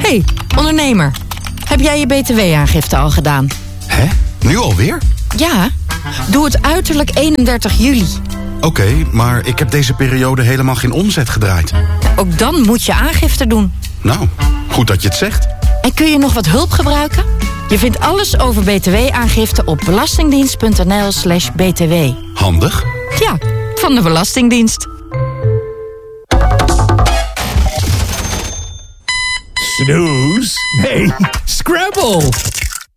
Hey, ondernemer. Heb jij je btw-aangifte al gedaan? Hè? Nu alweer? Ja, doe het uiterlijk 31 juli. Oké, maar ik heb deze periode helemaal geen omzet gedraaid. Ook dan moet je aangifte doen. Nou, goed dat je het zegt. En kun je nog wat hulp gebruiken? Je vindt alles over btw-aangifte op belastingdienst.nl/btw. Handig. Ja, van de Belastingdienst. Snooze? Nee, Scrabble!